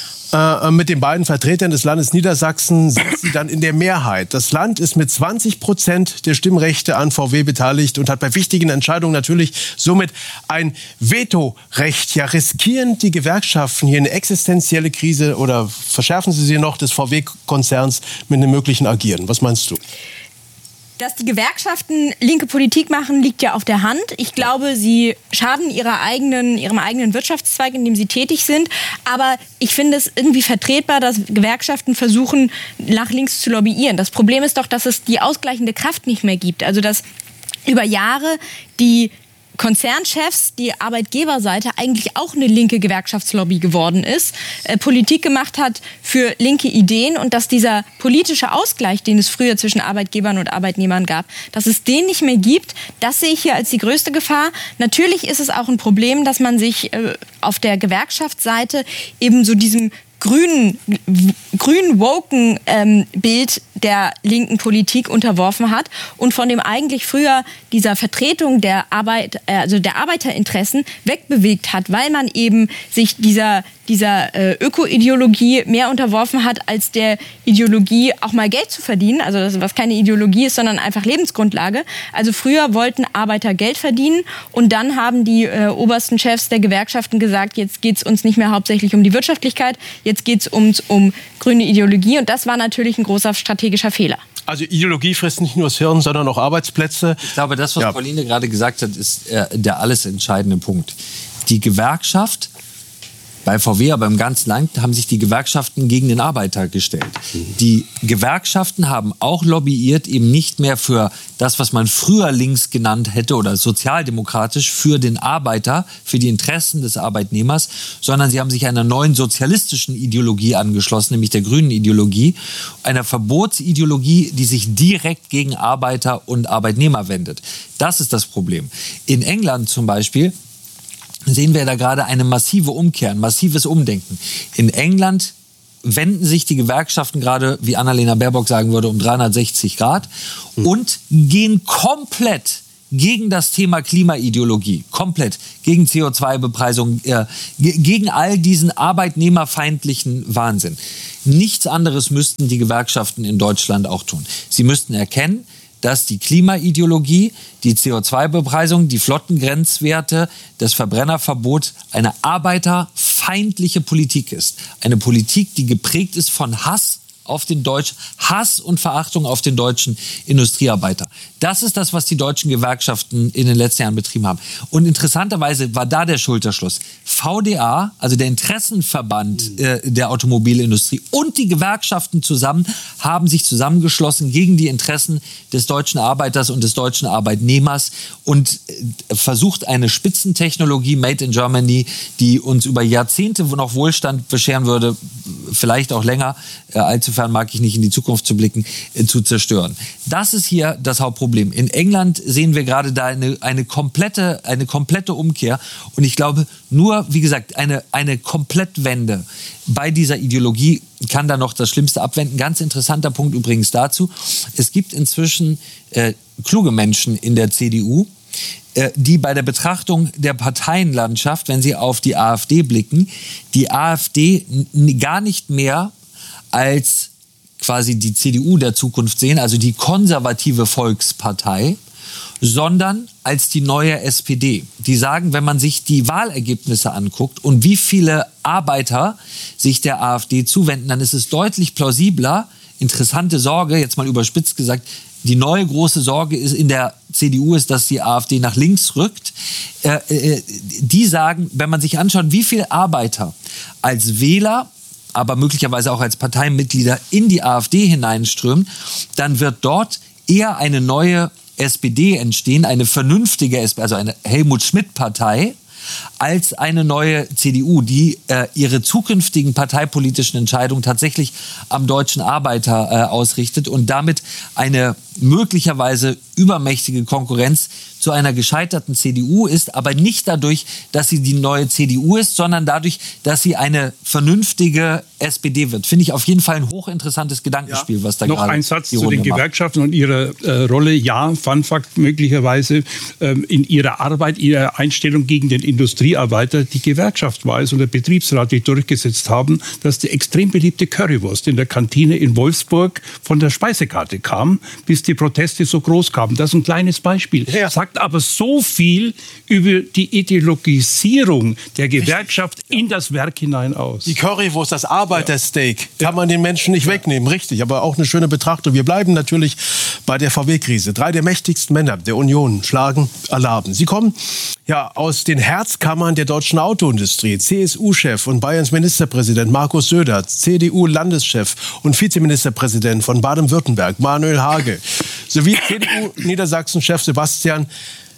Mit den beiden Vertretern des Landes Niedersachsen sind sie dann in der Mehrheit. Das Land ist mit 20% der Stimmrechte an VW beteiligt und hat bei wichtigen Entscheidungen natürlich somit ein Vetorecht. Ja, riskieren die Gewerkschaften hier eine existenzielle Krise oder verschärfen sie noch des VW-Konzerns mit einem möglichen Agieren? Was meinst du? Dass die Gewerkschaften linke Politik machen, liegt ja auf der Hand. Ich glaube, sie schaden ihrem eigenen Wirtschaftszweig, in dem sie tätig sind. Aber ich finde es irgendwie vertretbar, dass Gewerkschaften versuchen, nach links zu lobbyieren. Das Problem ist doch, dass es die ausgleichende Kraft nicht mehr gibt. Also dass über Jahre die Konzernchefs, die Arbeitgeberseite eigentlich auch eine linke Gewerkschaftslobby geworden ist, Politik gemacht hat für linke Ideen und dass dieser politische Ausgleich, den es früher zwischen Arbeitgebern und Arbeitnehmern gab, dass es den nicht mehr gibt, das sehe ich hier als die größte Gefahr. Natürlich ist es auch ein Problem, dass man sich auf der Gewerkschaftsseite eben so diesem grün-woken Bild der linken Politik unterworfen hat und von dem eigentlich früher dieser Vertretung der Arbeiterinteressen wegbewegt hat, weil man eben sich dieser Öko-Ideologie mehr unterworfen hat, als der Ideologie auch mal Geld zu verdienen, also das, was keine Ideologie ist, sondern einfach Lebensgrundlage. Also früher wollten Arbeiter Geld verdienen und dann haben die obersten Chefs der Gewerkschaften gesagt, jetzt geht es uns nicht mehr hauptsächlich um die Wirtschaftlichkeit, jetzt geht es uns um grüne Ideologie und das war natürlich ein großer strategischer Fehler. Also Ideologie frisst nicht nur das Hirn, sondern auch Arbeitsplätze. Ich glaube, das, was Pauline gerade gesagt hat, ist der alles entscheidende Punkt. Die Gewerkschaft bei VW, aber im ganzen Land haben sich die Gewerkschaften gegen den Arbeiter gestellt. Die Gewerkschaften haben auch lobbyiert, eben nicht mehr für das, was man früher links genannt hätte oder sozialdemokratisch, für den Arbeiter, für die Interessen des Arbeitnehmers, sondern sie haben sich einer neuen sozialistischen Ideologie angeschlossen, nämlich der grünen Ideologie, einer Verbotsideologie, die sich direkt gegen Arbeiter und Arbeitnehmer wendet. Das ist das Problem. In England zum Beispiel sehen wir da gerade eine massive Umkehr, ein massives Umdenken. In England wenden sich die Gewerkschaften gerade, wie Annalena Baerbock sagen würde, um 360 Grad und gehen komplett gegen das Thema Klimaideologie, komplett gegen CO2-Bepreisung, gegen all diesen arbeitnehmerfeindlichen Wahnsinn. Nichts anderes müssten die Gewerkschaften in Deutschland auch tun. Sie müssten erkennen, dass die Klimaideologie, die CO2-Bepreisung, die Flottengrenzwerte, das Verbrennerverbot eine arbeiterfeindliche Politik ist. Eine Politik, die geprägt ist von Hass und Verachtung auf den deutschen Industriearbeiter. Das ist das, was die deutschen Gewerkschaften in den letzten Jahren betrieben haben. Und interessanterweise war da der Schulterschluss. VDA, also der Interessenverband der Automobilindustrie, und die Gewerkschaften zusammen haben sich zusammengeschlossen gegen die Interessen des deutschen Arbeiters und des deutschen Arbeitnehmers und versucht eine Spitzentechnologie made in Germany, die uns über Jahrzehnte noch Wohlstand bescheren würde, vielleicht auch länger, allzu fern mag ich nicht in die Zukunft zu blicken, zu zerstören. Das ist hier das Hauptproblem. In England sehen wir gerade da eine komplette Umkehr. Und ich glaube, nur, wie gesagt, eine Komplettwende bei dieser Ideologie kann da noch das Schlimmste abwenden. Ganz interessanter Punkt übrigens dazu. Es gibt inzwischen kluge Menschen in der CDU, die bei der Betrachtung der Parteienlandschaft, wenn sie auf die AfD blicken, die AfD gar nicht mehr als quasi die CDU der Zukunft sehen, also die konservative Volkspartei, sondern als die neue SPD. Die sagen, wenn man sich die Wahlergebnisse anguckt und wie viele Arbeiter sich der AfD zuwenden, dann ist es deutlich plausibler. Interessante Sorge, jetzt mal überspitzt gesagt, die neue große Sorge ist in der CDU ist, dass die AfD nach links rückt. Die sagen, wenn man sich anschaut, wie viele Arbeiter als Wähler, aber möglicherweise auch als Parteimitglieder in die AfD hineinströmen, dann wird dort eher eine neue SPD entstehen, eine vernünftige SPD, also eine Helmut-Schmidt-Partei, als eine neue CDU, die ihre zukünftigen parteipolitischen Entscheidungen tatsächlich am deutschen Arbeiter ausrichtet und damit eine möglicherweise übermächtige Konkurrenz zu einer gescheiterten CDU ist, aber nicht dadurch, dass sie die neue CDU ist, sondern dadurch, dass sie eine vernünftige SPD wird. Finde ich auf jeden Fall ein hochinteressantes Gedankenspiel, was da noch gerade ein Satz die zu Runde den macht. Gewerkschaften und ihrer Rolle. Ja, Fun Fact möglicherweise in ihrer Arbeit, ihrer Einstellung gegen den Industriearbeiter. Die Gewerkschaft war es und der Betriebsrat, die durchgesetzt haben, dass die extrem beliebte Currywurst in der Kantine in Wolfsburg von der Speisekarte kam, bis die Proteste so groß kamen. Das ist ein kleines Beispiel. Ja. Sagt aber so viel über die Ideologisierung der Gewerkschaft in das Werk hinein aus. Die Currywurst, das Arbeitersteak, kann man den Menschen nicht wegnehmen, richtig. Aber auch eine schöne Betrachtung. Wir bleiben natürlich bei der VW-Krise. 3 der mächtigsten Männer der Union schlagen Alarm. Sie kommen ja aus den Herzkammern der deutschen Autoindustrie. CSU-Chef und Bayerns Ministerpräsident Markus Söder, CDU-Landeschef und Vizeministerpräsident von Baden-Württemberg Manuel Hage sowie CDU-Niedersachsen-Chef Sebastian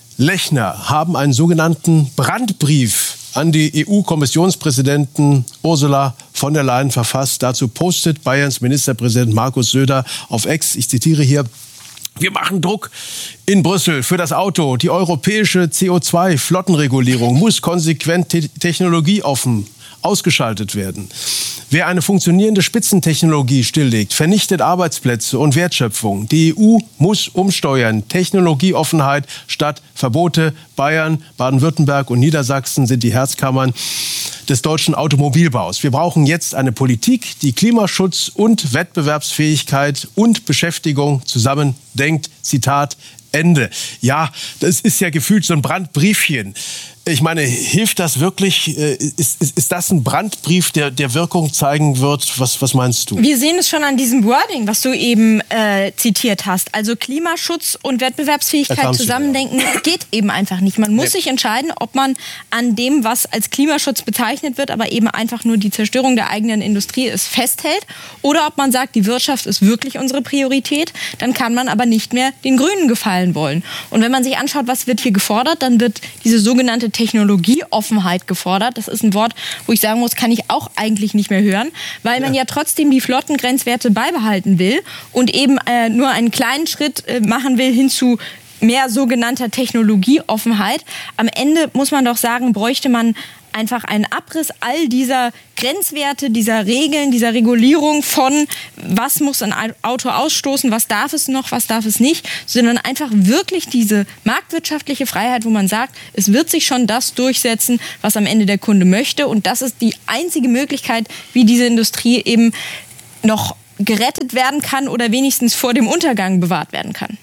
Lechner haben einen sogenannten Brandbrief an die EU-Kommissionspräsidentin Ursula von der Leyen verfasst. Dazu postet Bayerns Ministerpräsident Markus Söder auf X, ich zitiere hier: Wir machen Druck in Brüssel für das Auto. Die europäische CO2-Flottenregulierung muss konsequent technologieoffen ausgeschaltet werden. Wer eine funktionierende Spitzentechnologie stilllegt, vernichtet Arbeitsplätze und Wertschöpfung. Die EU muss umsteuern. Technologieoffenheit statt Verbote. Bayern, Baden-Württemberg und Niedersachsen sind die Herzkammern des deutschen Automobilbaus. Wir brauchen jetzt eine Politik, die Klimaschutz und Wettbewerbsfähigkeit und Beschäftigung zusammendenkt. Zitat Ende. Ja, das ist ja gefühlt so ein Brandbriefchen. Ich meine, hilft das wirklich? Ist das ein Brandbrief, der Wirkung zeigen wird? Was meinst du? Wir sehen es schon an diesem Wording, was du eben zitiert hast. Also Klimaschutz und Wettbewerbsfähigkeit zusammendenken geht eben einfach nicht. Man muss sich entscheiden, ob man an dem, was als Klimaschutz bezeichnet wird, aber eben einfach nur die Zerstörung der eigenen Industrie ist, festhält. Oder ob man sagt, die Wirtschaft ist wirklich unsere Priorität. Dann kann man aber nicht mehr den Grünen gefallen wollen. Und wenn man sich anschaut, was wird hier gefordert, dann wird diese sogenannte Technologieoffenheit gefordert. Das ist ein Wort, wo ich sagen muss, kann ich auch eigentlich nicht mehr hören, weil man ja trotzdem die Flottengrenzwerte beibehalten will und eben nur einen kleinen Schritt machen will hin zu mehr sogenannter Technologieoffenheit. Am Ende muss man doch sagen, bräuchte man einfach einen Abriss all dieser Grenzwerte, dieser Regeln, dieser Regulierung von, was muss ein Auto ausstoßen, was darf es noch, was darf es nicht, sondern einfach wirklich diese marktwirtschaftliche Freiheit, wo man sagt, es wird sich schon das durchsetzen, was am Ende der Kunde möchte, und das ist die einzige Möglichkeit, wie diese Industrie eben noch gerettet werden kann oder wenigstens vor dem Untergang bewahrt werden kann.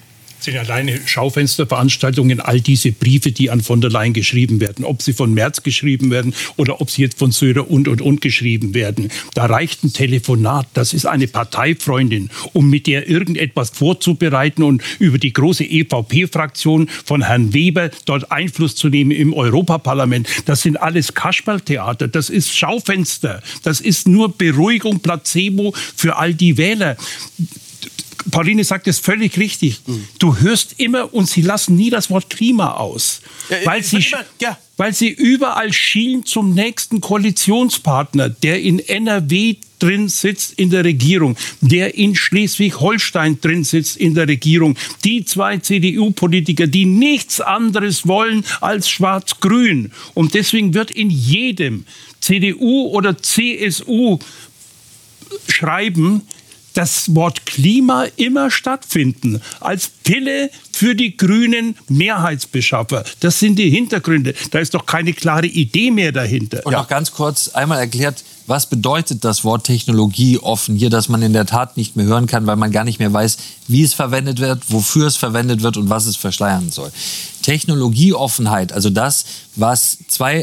sind alleine Schaufensterveranstaltungen, all diese Briefe, die an von der Leyen geschrieben werden, ob sie von Merz geschrieben werden oder ob sie jetzt von Söder und geschrieben werden. Da reicht ein Telefonat, das ist eine Parteifreundin, um mit der irgendetwas vorzubereiten und über die große EVP-Fraktion von Herrn Weber dort Einfluss zu nehmen im Europaparlament. Das sind alles Kasperltheater, das ist Schaufenster, das ist nur Beruhigung, Placebo für all die Wähler. Pauline sagt es völlig richtig. Du hörst immer, und sie lassen nie das Wort Klima aus. Weil sie überall schielen zum nächsten Koalitionspartner, der in NRW drin sitzt in der Regierung, der in Schleswig-Holstein drin sitzt in der Regierung. Die 2 CDU-Politiker, die nichts anderes wollen als Schwarz-Grün. Und deswegen wird in jedem CDU oder CSU schreiben, das Wort Klima immer stattfinden. Als Pille für die grünen Mehrheitsbeschaffer. Das sind die Hintergründe. Da ist doch keine klare Idee mehr dahinter. Und noch ganz kurz einmal erklärt, was bedeutet das Wort technologieoffen hier, dass man in der Tat nicht mehr hören kann, weil man gar nicht mehr weiß, wie es verwendet wird, wofür es verwendet wird und was es verschleiern soll. Technologieoffenheit, also das, was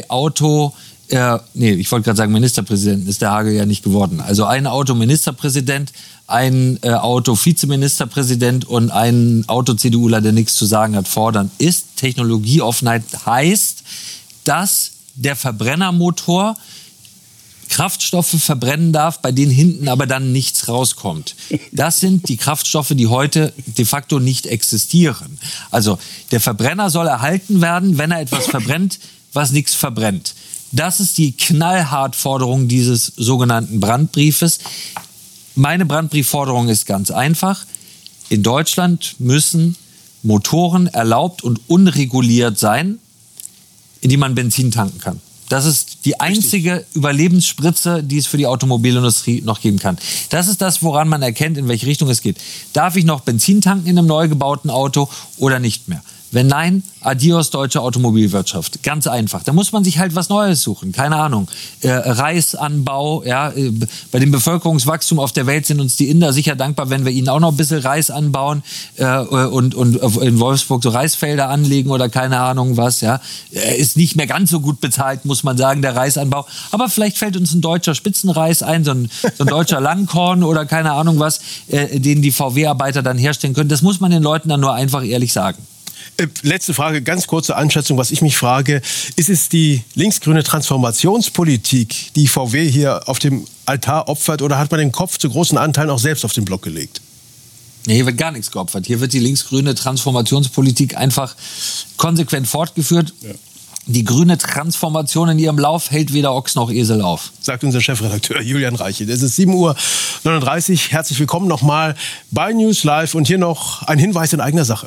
ich wollte gerade sagen, Ministerpräsidenten ist der Hagel ja nicht geworden. Also ein Auto-Ministerpräsident, ein Auto-Vizeministerpräsident und ein Auto-CDUler, der nichts zu sagen hat, fordern, ist Technologieoffenheit, heißt, dass der Verbrennermotor Kraftstoffe verbrennen darf, bei denen hinten aber dann nichts rauskommt. Das sind die Kraftstoffe, die heute de facto nicht existieren. Also der Verbrenner soll erhalten werden, wenn er etwas verbrennt, was nichts verbrennt. Das ist die Knallhart-Forderung dieses sogenannten Brandbriefes. Meine Brandbriefforderung ist ganz einfach. In Deutschland müssen Motoren erlaubt und unreguliert sein, in die man Benzin tanken kann. Das ist die einzige Überlebensspritze, die es für die Automobilindustrie noch geben kann. Das ist das, woran man erkennt, in welche Richtung es geht. Darf ich noch Benzin tanken in einem neu gebauten Auto oder nicht mehr? Wenn nein, adios deutsche Automobilwirtschaft. Ganz einfach. Da muss man sich halt was Neues suchen. Keine Ahnung. Reisanbau. Ja, bei dem Bevölkerungswachstum auf der Welt sind uns die Inder sicher dankbar, wenn wir ihnen auch noch ein bisschen Reis anbauen und in Wolfsburg so Reisfelder anlegen oder keine Ahnung was. Ja, ist nicht mehr ganz so gut bezahlt, muss man sagen, der Reisanbau. Aber vielleicht fällt uns ein deutscher Spitzenreis ein, so ein deutscher Langkorn oder keine Ahnung was, den die VW-Arbeiter dann herstellen können. Das muss man den Leuten dann nur einfach ehrlich sagen. Letzte Frage, ganz kurze Einschätzung, was ich mich frage. Ist es die linksgrüne Transformationspolitik, die VW hier auf dem Altar opfert, oder hat man den Kopf zu großen Anteilen auch selbst auf den Block gelegt? Nee, hier wird gar nichts geopfert. Hier wird die linksgrüne Transformationspolitik einfach konsequent fortgeführt. Ja. Die grüne Transformation in ihrem Lauf hält weder Ochs noch Esel auf. Sagt unser Chefredakteur Julian Reichelt. Es ist 7:39 Uhr. Herzlich willkommen nochmal bei News Live. Und hier noch ein Hinweis in eigener Sache.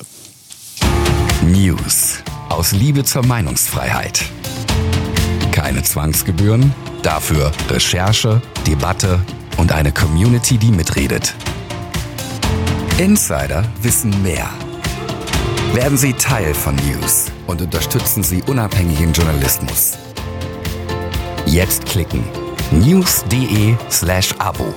News aus Liebe zur Meinungsfreiheit. Keine Zwangsgebühren, dafür Recherche, Debatte und eine Community, die mitredet. Insider wissen mehr. Werden Sie Teil von News und unterstützen Sie unabhängigen Journalismus. Jetzt klicken. news.de/Abo.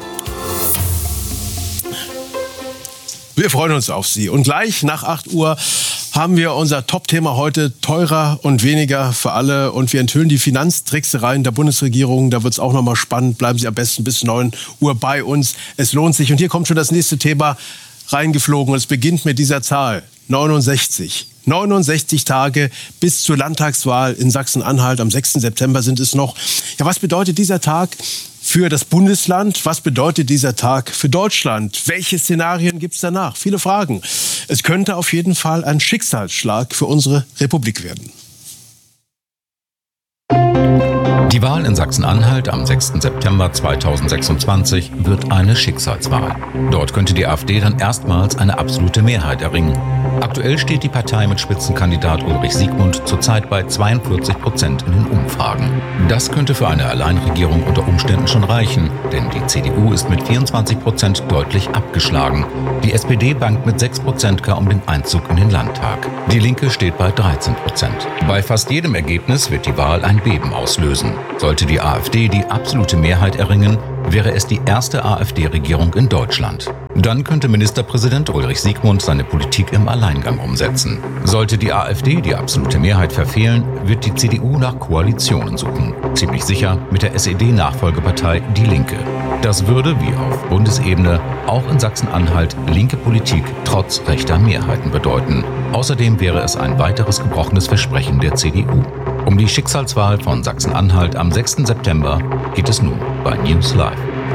Wir freuen uns auf Sie. Und gleich nach 8 Uhr haben wir unser Top-Thema heute, teurer und weniger für alle. Und wir enthüllen die Finanztricksereien der Bundesregierung. Da wird es auch nochmal spannend. Bleiben Sie am besten bis 9 Uhr bei uns. Es lohnt sich. Und hier kommt schon das nächste Thema reingeflogen. Und es beginnt mit dieser Zahl, 69. 69 Tage bis zur Landtagswahl in Sachsen-Anhalt. Am 6. September sind es noch. Ja, was bedeutet dieser Tag für das Bundesland? Was bedeutet dieser Tag für Deutschland? Welche Szenarien gibt es danach? Viele Fragen. Es könnte auf jeden Fall ein Schicksalsschlag für unsere Republik werden. Die Wahl in Sachsen-Anhalt am 6. September 2026 wird eine Schicksalswahl. Dort könnte die AfD dann erstmals eine absolute Mehrheit erringen. Aktuell steht die Partei mit Spitzenkandidat Ulrich Siegmund zurzeit bei 42% in den Umfragen. Das könnte für eine Alleinregierung unter Umständen schon reichen, denn die CDU ist mit 24% deutlich abgeschlagen. Die SPD bangt mit 6% gar um den Einzug in den Landtag. Die Linke steht bei 13%. Bei fast jedem Ergebnis wird die Wahl ein Beben auslösen. Sollte die AfD die absolute Mehrheit erringen, wäre es die erste AfD-Regierung in Deutschland. Dann könnte Ministerpräsident Ulrich Siegmund seine Politik im Alleingang umsetzen. Sollte die AfD die absolute Mehrheit verfehlen, wird die CDU nach Koalitionen suchen. Ziemlich sicher mit der SED-Nachfolgepartei Die Linke. Das würde, wie auf Bundesebene, auch in Sachsen-Anhalt linke Politik trotz rechter Mehrheiten bedeuten. Außerdem wäre es ein weiteres gebrochenes Versprechen der CDU. Um die Schicksalswahl von Sachsen-Anhalt am 6. September geht es nun bei News Live.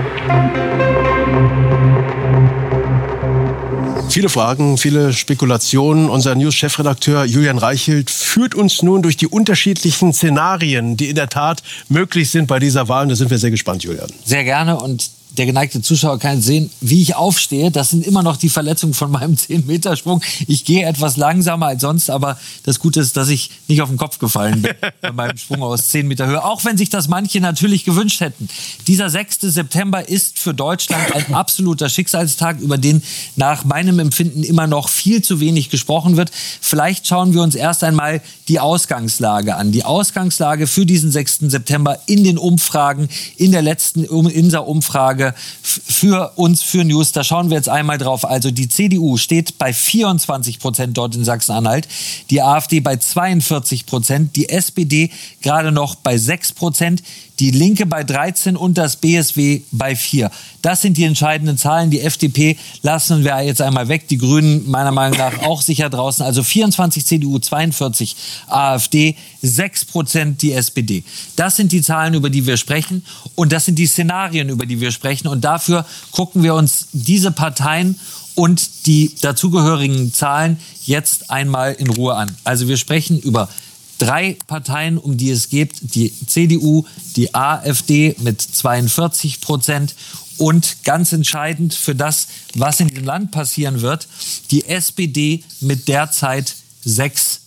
Viele Fragen, viele Spekulationen. Unser News-Chefredakteur Julian Reichelt führt uns nun durch die unterschiedlichen Szenarien, die in der Tat möglich sind bei dieser Wahl. Und da sind wir sehr gespannt, Julian. Sehr gerne, und der geneigte Zuschauer kann sehen, wie ich aufstehe. Das sind immer noch die Verletzungen von meinem 10-Meter-Sprung. Ich gehe etwas langsamer als sonst, aber das Gute ist, dass ich nicht auf den Kopf gefallen bin bei meinem Sprung aus 10 Meter Höhe. Auch wenn sich das manche natürlich gewünscht hätten. Dieser 6. September ist für Deutschland ein absoluter Schicksalstag, über den nach meinem Empfinden immer noch viel zu wenig gesprochen wird. Vielleicht schauen wir uns erst einmal die Ausgangslage an. Die Ausgangslage für diesen 6. September in den Umfragen, in der letzten INSA-Umfrage für uns, für News. Da schauen wir jetzt einmal drauf. Also die CDU steht bei 24% dort in Sachsen-Anhalt, die AfD bei 42%, die SPD gerade noch bei 6%, die Linke bei 13% und das BSW bei 4%. Das sind die entscheidenden Zahlen. Die FDP lassen wir jetzt einmal weg. Die Grünen meiner Meinung nach auch sicher draußen. Also 24 CDU, 42 AfD, 6% die SPD. Das sind die Zahlen, über die wir sprechen. Und das sind die Szenarien, über die wir sprechen. Und dafür gucken wir uns diese Parteien und die dazugehörigen Zahlen jetzt einmal in Ruhe an. Also wir sprechen über 3 Parteien, um die es geht: die CDU, die AfD mit 42% und ganz entscheidend für das, was in diesem Land passieren wird, die SPD mit derzeit 6%.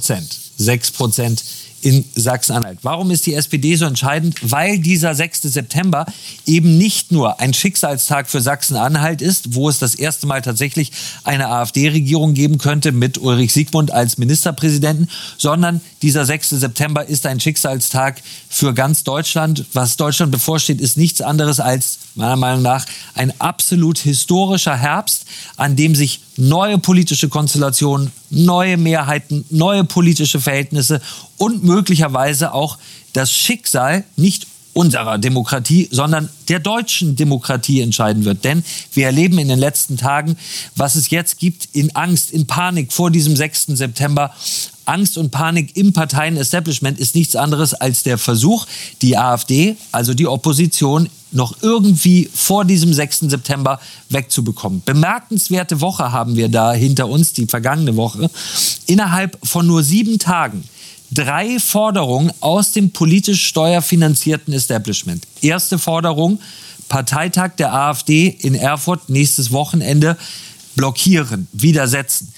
6% in Sachsen-Anhalt. Warum ist die SPD so entscheidend? Weil dieser 6. September eben nicht nur ein Schicksalstag für Sachsen-Anhalt ist, wo es das erste Mal tatsächlich eine AfD-Regierung geben könnte mit Ulrich Siegmund als Ministerpräsidenten, sondern dieser 6. September ist ein Schicksalstag für ganz Deutschland. Was Deutschland bevorsteht, ist nichts anderes als, meiner Meinung nach, ein absolut historischer Herbst, an dem sich neue politische Konstellationen, neue Mehrheiten, neue politische Verhältnisse und möglicherweise auch das Schicksal nicht unserer Demokratie, sondern der deutschen Demokratie entscheiden wird. Denn wir erleben in den letzten Tagen, was es jetzt gibt, in Angst, in Panik vor diesem 6. September. Angst und Panik im Parteien-Establishment ist nichts anderes als der Versuch, die AfD, also die Opposition, noch irgendwie vor diesem 6. September wegzubekommen. Bemerkenswerte Woche haben wir da hinter uns, die vergangene Woche. Innerhalb von nur 7 Tagen 3 Forderungen aus dem politisch steuerfinanzierten Establishment. Erste Forderung: Parteitag der AfD in Erfurt nächstes Wochenende blockieren, widersetzen.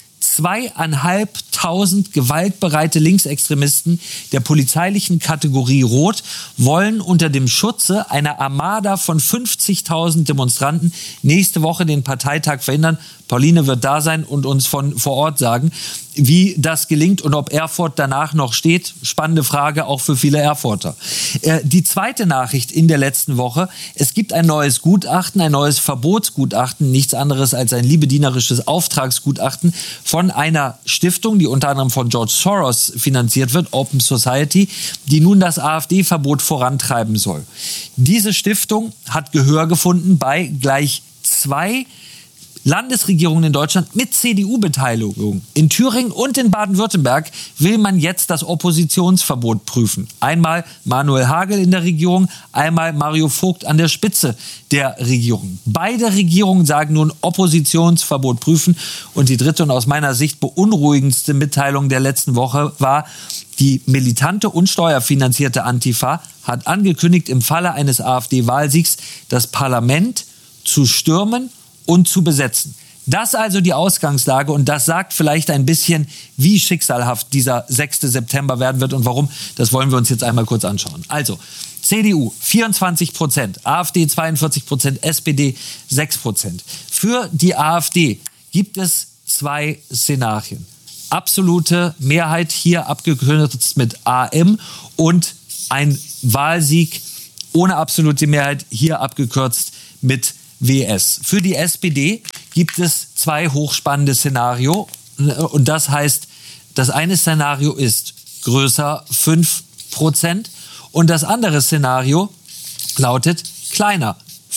2.500 gewaltbereite Linksextremisten der polizeilichen Kategorie Rot wollen unter dem Schutze einer Armada von 50.000 Demonstranten nächste Woche den Parteitag verhindern. Pauline wird da sein und uns von vor Ort sagen, wie das gelingt und ob Erfurt danach noch steht. Spannende Frage auch für viele Erfurter. Die zweite Nachricht in der letzten Woche: Es gibt ein neues Gutachten, ein neues Verbotsgutachten, nichts anderes als ein liebedienerisches Auftragsgutachten von einer Stiftung, die unter anderem von George Soros finanziert wird, Open Society, die nun das AfD-Verbot vorantreiben soll. Diese Stiftung hat Gehör gefunden bei gleich 2 Landesregierungen in Deutschland mit CDU-Beteiligung. In Thüringen und in Baden-Württemberg will man jetzt das Oppositionsverbot prüfen. Einmal Manuel Hagel in der Regierung, einmal Mario Vogt an der Spitze der Regierung. Beide Regierungen sagen nun Oppositionsverbot prüfen. Und die dritte und aus meiner Sicht beunruhigendste Mitteilung der letzten Woche war: Die militante und steuerfinanzierte Antifa hat angekündigt, im Falle eines AfD-Wahlsiegs das Parlament zu stürmen und zu besetzen. Das also die Ausgangslage, und das sagt vielleicht ein bisschen, wie schicksalhaft dieser 6. September werden wird und warum. Das wollen wir uns jetzt einmal kurz anschauen. Also CDU 24%, AfD 42%, SPD 6%. Für die AfD gibt es 2 Szenarien. Absolute Mehrheit, hier abgekürzt mit AM, und ein Wahlsieg ohne absolute Mehrheit, hier abgekürzt mit WS. Für die SPD gibt es zwei hochspannende Szenarien. Und das heißt, das eine Szenario ist größer 5% und das andere Szenario lautet kleiner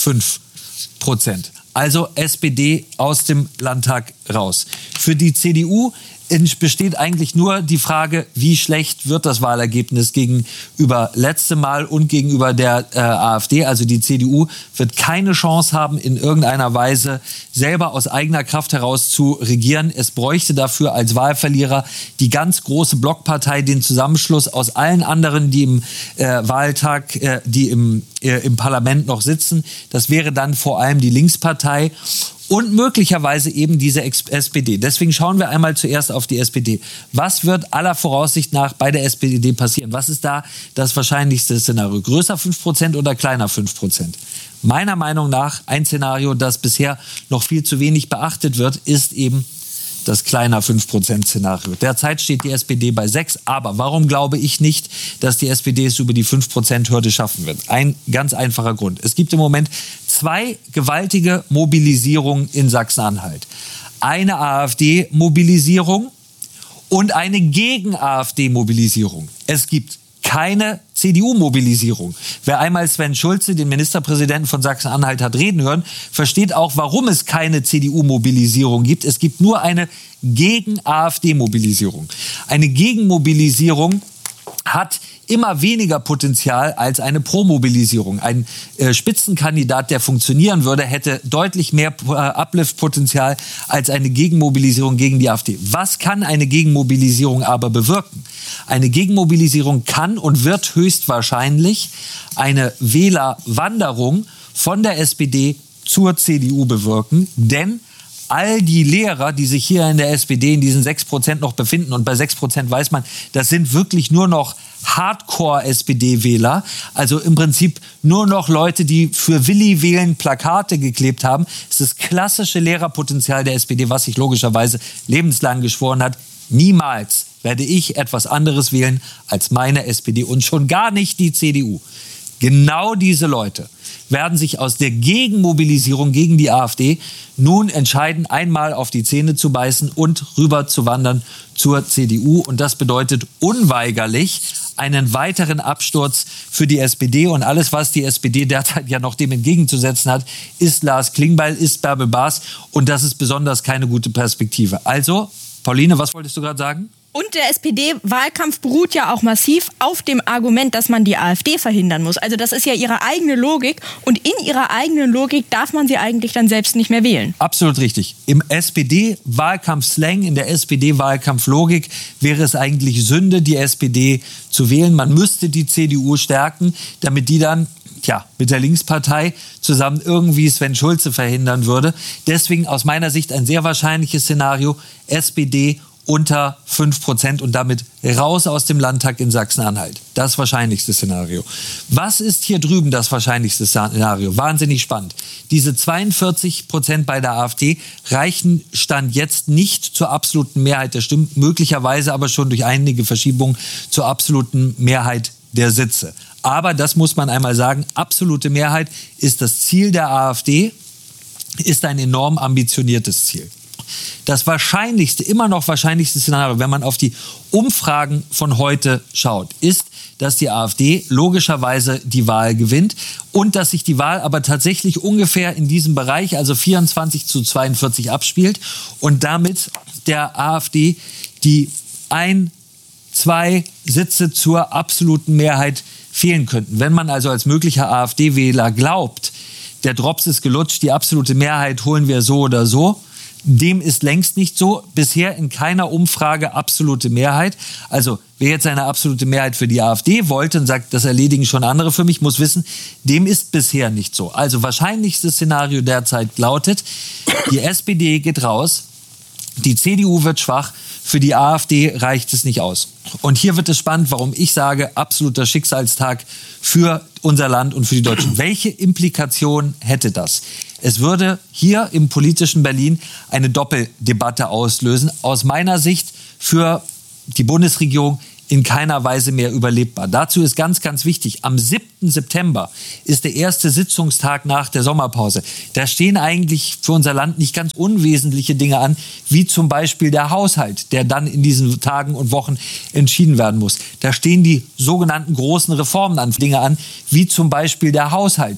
5%. Also SPD aus dem Landtag raus. Für die CDU besteht eigentlich nur die Frage, wie schlecht wird das Wahlergebnis gegenüber letztem Mal und gegenüber der AfD. Also die CDU wird keine Chance haben, in irgendeiner Weise selber aus eigener Kraft heraus zu regieren. Es bräuchte dafür als Wahlverlierer die ganz große Blockpartei, den Zusammenschluss aus allen anderen, die im Wahltag, die im Parlament noch sitzen. Das wäre dann vor allem die Linkspartei. Und möglicherweise eben diese SPD. Deswegen schauen wir einmal zuerst auf die SPD. Was wird aller Voraussicht nach bei der SPD passieren? Was ist da das wahrscheinlichste Szenario? Größer 5% oder kleiner 5%? Meiner Meinung nach ein Szenario, das bisher noch viel zu wenig beachtet wird, ist eben das kleiner 5%-Szenario. Derzeit steht die SPD bei 6. Aber warum glaube ich nicht, dass die SPD es über die 5%-Hürde schaffen wird? Ein ganz einfacher Grund. Es gibt im Moment zwei gewaltige Mobilisierungen in Sachsen-Anhalt. Eine AfD-Mobilisierung und eine Gegen-AfD-Mobilisierung. Es gibt keine CDU-Mobilisierung. Wer einmal Sven Schulze, den Ministerpräsidenten von Sachsen-Anhalt, hat reden hören, versteht auch, warum es keine CDU-Mobilisierung gibt. Es gibt nur eine Gegen-AfD-Mobilisierung. Eine Gegenmobilisierung hat immer weniger Potenzial als eine Pro-Mobilisierung. Ein Spitzenkandidat, der funktionieren würde, hätte deutlich mehr Uplift-Potenzial als eine Gegenmobilisierung gegen die AfD. Was kann eine Gegenmobilisierung aber bewirken? Eine Gegenmobilisierung kann und wird höchstwahrscheinlich eine Wählerwanderung von der SPD zur CDU bewirken, denn all die Lehrer, die sich hier in der SPD in diesen 6% noch befinden, und bei 6% weiß man, das sind wirklich nur noch Hardcore-SPD-Wähler, also im Prinzip nur noch Leute, die für Willi wählen Plakate geklebt haben. Es ist das klassische Lehrerpotenzial der SPD, was sich logischerweise lebenslang geschworen hat. Niemals werde ich etwas anderes wählen als meine SPD und schon gar nicht die CDU. Genau diese Leute werden sich aus der Gegenmobilisierung gegen die AfD nun entscheiden, einmal auf die Zähne zu beißen und rüber zu wandern zur CDU. Und das bedeutet unweigerlich einen weiteren Absturz für die SPD. Und alles, was die SPD derzeit ja noch dem entgegenzusetzen hat, ist Lars Klingbeil, ist Bärbel Baas. Und das ist besonders keine gute Perspektive. Also, Pauline, was wolltest du gerade sagen? Und der SPD-Wahlkampf beruht ja auch massiv auf dem Argument, dass man die AfD verhindern muss. Also das ist ja ihre eigene Logik. Und in ihrer eigenen Logik darf man sie eigentlich dann selbst nicht mehr wählen. Absolut richtig. Im SPD-Wahlkampf-Slang, in der SPD-Wahlkampf-Logik wäre es eigentlich Sünde, die SPD zu wählen. Man müsste die CDU stärken, damit die dann mit der Linkspartei zusammen irgendwie Sven Schulze verhindern würde. Deswegen aus meiner Sicht ein sehr wahrscheinliches Szenario, SPD unter 5% und damit raus aus dem Landtag in Sachsen-Anhalt. Das wahrscheinlichste Szenario. Was ist hier drüben das wahrscheinlichste Szenario? Wahnsinnig spannend. Diese 42% bei der AfD reichen Stand jetzt nicht zur absoluten Mehrheit der Stimmen, möglicherweise aber schon durch einige Verschiebungen zur absoluten Mehrheit der Sitze. Aber das muss man einmal sagen, absolute Mehrheit ist das Ziel der AfD, ist ein enorm ambitioniertes Ziel. Das wahrscheinlichste, immer noch wahrscheinlichste Szenario, wenn man auf die Umfragen von heute schaut, ist, dass die AfD logischerweise die Wahl gewinnt und dass sich die Wahl aber tatsächlich ungefähr in diesem Bereich, also 24:42 abspielt und damit der AfD die 1-2 Sitze zur absoluten Mehrheit fehlen könnten. Wenn man also als möglicher AfD-Wähler glaubt, der Drops ist gelutscht, die absolute Mehrheit holen wir so oder so, dem ist längst nicht so. Bisher in keiner Umfrage absolute Mehrheit. Also wer jetzt eine absolute Mehrheit für die AfD wollte und sagt, das erledigen schon andere für mich, muss wissen, dem ist bisher nicht so. Also wahrscheinlichstes Szenario derzeit lautet, die SPD geht raus, die CDU wird schwach, für die AfD reicht es nicht aus. Und hier wird es spannend, warum ich sage, absoluter Schicksalstag für unser Land und für die Deutschen. Welche Implikation hätte das? Es würde hier im politischen Berlin eine Doppeldebatte auslösen. Aus meiner Sicht für die Bundesregierung in keiner Weise mehr überlebbar. Dazu ist ganz, ganz wichtig, am 7. September ist der erste Sitzungstag nach der Sommerpause. Da stehen eigentlich für unser Land nicht ganz unwesentliche Dinge an, wie zum Beispiel der Haushalt, der dann in diesen Tagen und Wochen entschieden werden muss. Da stehen die sogenannten großen Reformen an, Dinge an, wie zum Beispiel der Haushalt,